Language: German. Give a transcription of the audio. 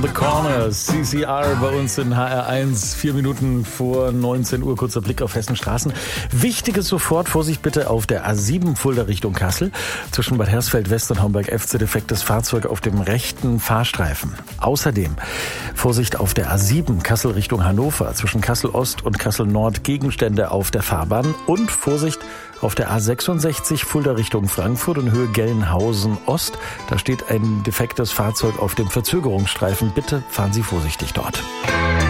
Around the Corner, CCR bei uns in HR1, 4 Minuten vor 19 Uhr, kurzer Blick auf Hessenstraßen. Wichtiges sofort, Vorsicht bitte auf der A7 Fulda Richtung Kassel. Zwischen Bad Hersfeld West und Homberg FC defektes Fahrzeug auf dem rechten Fahrstreifen. Außerdem Vorsicht auf der A7 Kassel Richtung Hannover. Zwischen Kassel Ost und Kassel Nord Gegenstände auf der Fahrbahn. Und Vorsicht auf der A66 Fulda Richtung Frankfurt in Höhe Gelnhausen Ost. Da steht ein defektes Fahrzeug auf dem Verzögerungsstreifen. Bitte fahren Sie vorsichtig dort.